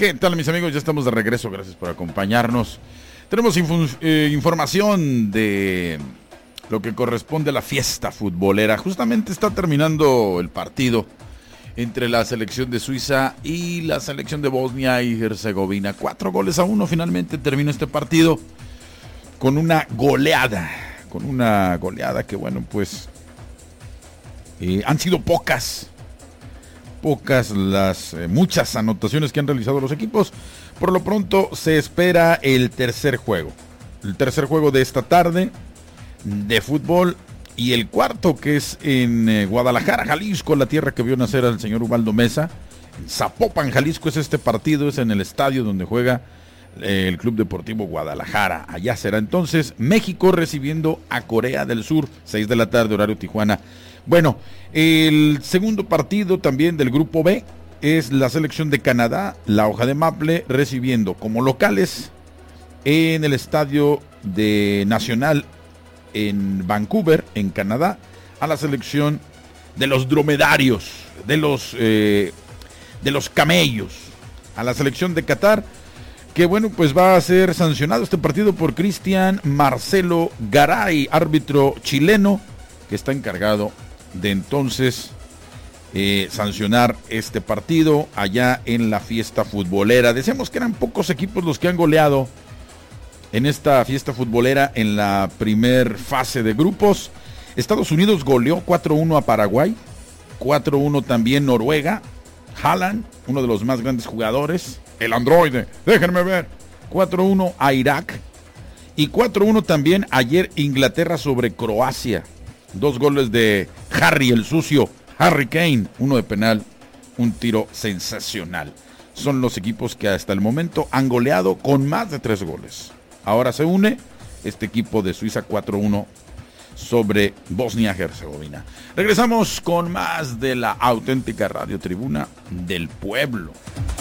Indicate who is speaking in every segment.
Speaker 1: ¿Qué tal, mis amigos? Ya estamos de regreso, gracias por acompañarnos. Tenemos información de lo que corresponde a la fiesta futbolera. Justamente está terminando el partido entre la selección de Suiza y la selección de Bosnia y Herzegovina. 4-1 finalmente terminó este partido con una goleada. Que bueno, pues han sido pocas las muchas anotaciones que han realizado los equipos. Por lo pronto se espera el tercer juego de esta tarde de fútbol, y el cuarto, que es en Guadalajara, Jalisco, la tierra que vio nacer al señor Ubaldo Mesa. En Zapopan, Jalisco es este partido, es en el estadio donde juega el Club Deportivo Guadalajara. Allá será entonces México recibiendo a Corea del Sur, 6 de la tarde, horario Tijuana. Bueno, el segundo partido también del grupo B es la selección de Canadá, la hoja de Maple, recibiendo como locales en el estadio de Nacional en Vancouver, en Canadá, a la selección de los dromedarios, de los camellos, a la selección de Qatar, que bueno, pues va a ser sancionado este partido por Cristian Marcelo Garay, árbitro chileno, que está encargado de entonces sancionar este partido allá en la fiesta futbolera. Decíamos que eran pocos equipos los que han goleado en esta fiesta futbolera en la primer fase de grupos. Estados Unidos goleó 4-1 a Paraguay, 4-1 también Noruega. Haaland, uno de los más grandes jugadores, el androide, déjenme ver, 4-1 a Irak, y 4-1 también ayer Inglaterra sobre Croacia. 2 goles de Harry el sucio, Harry Kane, uno de penal, un tiro sensacional. Son los equipos que hasta el momento han goleado con más de 3 goles. Ahora se une este equipo de Suiza, 4-1 sobre Bosnia-Herzegovina. Regresamos con más de la auténtica Radio Tribuna del Pueblo.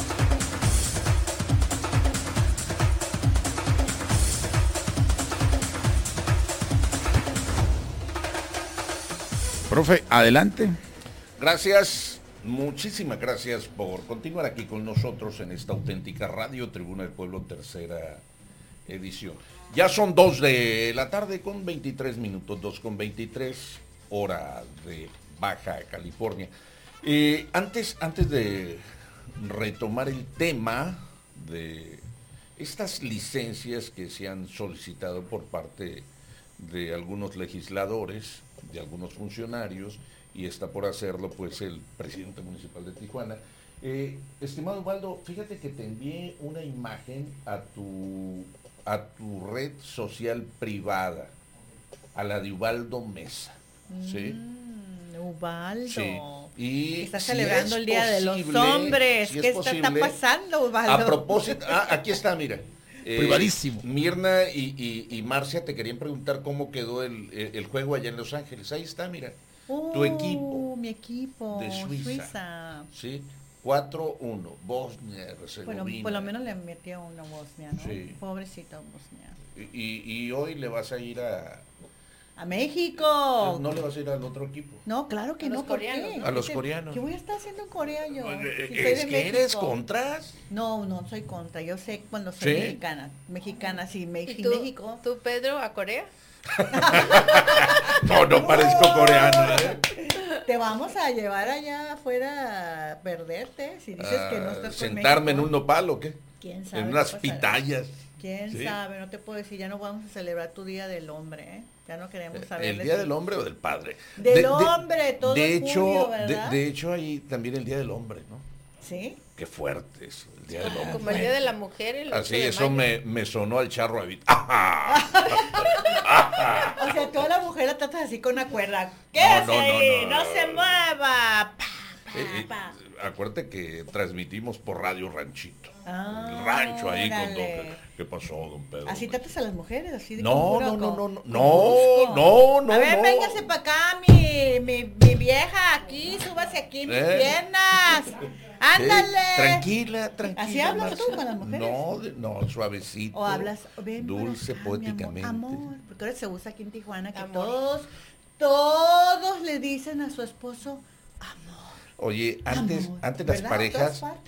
Speaker 1: Profe, adelante.
Speaker 2: Gracias, muchísimas gracias por continuar aquí con nosotros en esta auténtica Radio Tribuna del Pueblo, tercera edición. Ya son 2 de la tarde con 23 minutos, 2:23, hora de Baja California. Antes de retomar el tema de estas licencias que se han solicitado por parte de algunos legisladores, de algunos funcionarios, y está por hacerlo pues el presidente municipal de Tijuana. Estimado Ubaldo, fíjate que te envié una imagen a tu red social privada, a la de Ubaldo Mesa, ¿sí?
Speaker 3: Ubaldo.
Speaker 2: Sí. Y
Speaker 3: está
Speaker 2: si
Speaker 3: celebrando el Día de los
Speaker 2: posible,
Speaker 3: Hombres.
Speaker 2: si
Speaker 3: ¿Qué
Speaker 2: posible,
Speaker 3: está pasando, Ubaldo?
Speaker 2: A propósito, aquí está, mira.
Speaker 1: Privadísimo.
Speaker 2: Mirna y Marcia te querían preguntar cómo quedó el juego allá en Los Ángeles. Ahí está, mira. Tu equipo.
Speaker 3: Mi equipo.
Speaker 2: De Suiza. Sí. 4-1. Bosnia, Herzegovina.
Speaker 3: Bueno, por lo menos le metió una Bosnia, ¿no?
Speaker 2: Sí.
Speaker 3: Pobrecita Bosnia.
Speaker 2: Y hoy le vas a ir
Speaker 3: ¡A México!
Speaker 2: No le vas a ir al otro equipo.
Speaker 3: No, claro que no, ¿por qué?
Speaker 2: A los coreanos.
Speaker 3: ¿Qué voy a estar haciendo en Corea yo?
Speaker 2: ¿Es que eres contras?
Speaker 3: No soy contra. Yo sé cuando soy mexicana. Mexicana, sí, México.
Speaker 4: ¿Tú, Pedro, a Corea?
Speaker 2: No parezco coreano, ¿eh?
Speaker 3: Te vamos a llevar allá afuera a perderte si dices que no estás con
Speaker 2: ¿sentarme
Speaker 3: México.
Speaker 2: en un nopal o qué?
Speaker 3: ¿Quién sabe?
Speaker 2: En unas pitayas.
Speaker 3: ¿Quién
Speaker 2: ¿Sí?
Speaker 3: sabe? No te puedo decir, ya no vamos a celebrar tu Día del Hombre, ¿eh? Ya no queremos saber.
Speaker 2: ¿El Día del Hombre o del Padre?
Speaker 3: Del Hombre, todo
Speaker 2: de
Speaker 3: es
Speaker 2: hecho,
Speaker 3: julio, ¿verdad?
Speaker 2: de hecho hay también el Día del Hombre, ¿no?
Speaker 3: ¿Sí?
Speaker 2: Qué fuerte eso, el Día del Hombre.
Speaker 4: Como el Día de la Mujer, el 8
Speaker 2: Así,
Speaker 4: de
Speaker 2: eso
Speaker 4: mayo.
Speaker 2: me sonó al charro David.
Speaker 3: O sea, toda la mujer la tratas así con una cuerda. ¡Quédese ahí! ¡No se mueva!
Speaker 2: Acuérdate que transmitimos por Radio Ranchito.
Speaker 3: Ah,
Speaker 2: el rancho ahí con
Speaker 3: órale.
Speaker 2: don... ¿Qué pasó, don Pedro?
Speaker 3: ¿Así tratas a las mujeres? ¿Así de
Speaker 2: No.
Speaker 3: A ver, véngase para acá, mi vieja, aquí, súbase aquí, mis piernas. ¡Ándale!
Speaker 2: Tranquila.
Speaker 3: ¿Así hablas
Speaker 2: Marcia.
Speaker 3: tú con las mujeres?
Speaker 2: No, suavecito.
Speaker 3: O hablas ven
Speaker 2: dulce,
Speaker 3: para acá,
Speaker 2: poéticamente.
Speaker 3: amor, porque ahora se usa aquí en Tijuana que
Speaker 4: Amor.
Speaker 3: todos le dicen a su esposo amor.
Speaker 2: Oye, antes
Speaker 3: Amor,
Speaker 2: las
Speaker 3: ¿verdad?
Speaker 2: parejas,
Speaker 3: En todas